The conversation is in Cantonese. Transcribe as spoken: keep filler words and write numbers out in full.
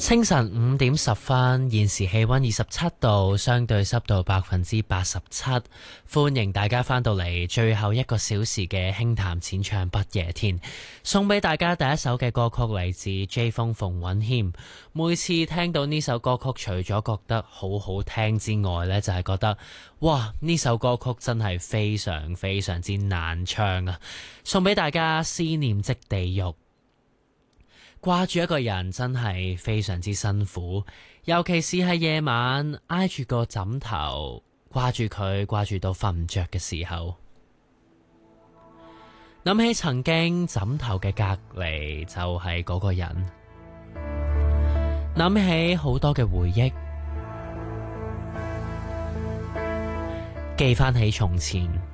清晨五點十分，現時氣溫二十七度，相對濕度百分之八十七。歡迎大家翻到嚟最後一個小時嘅輕談淺唱不夜天，送俾大家第一首嘅歌曲嚟自 J 風馮允謙。每次聽到呢首歌曲，除咗覺得好好聽之外呢，就係覺得哇，呢首歌曲真係非常非常之難唱啊！送俾大家思念即地獄。掛住一個人真係非常之辛苦，尤其是係夜晚挨住個枕頭，掛住佢，掛住到瞓唔着嘅時候，諗起曾經枕頭嘅隔離就係嗰個人，諗起好多嘅回憶，記翻起從前。